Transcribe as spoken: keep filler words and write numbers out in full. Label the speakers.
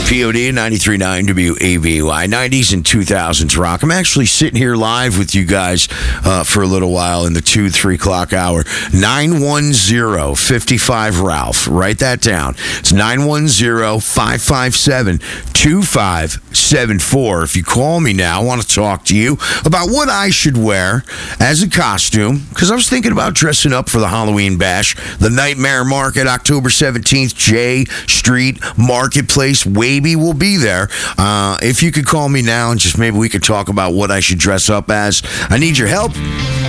Speaker 1: P O D ninety-three point nine W A B Y, nineties and two thousands rock. I'm actually sitting here live with you guys uh, for a little while in the two, three o'clock hour. nine one zero, five five, Ralph. Write that down. It's nine one zero, five five seven, two five seven four. If you call me now, I want to talk to you about what I should wear as a costume, because I was thinking about dressing up for the Halloween Bash, the Nightmare Market, October seventeenth, J Street Marketplace. Waby will be there. Uh, if you could call me now and just maybe we could talk about what I should dress up as. I need your help.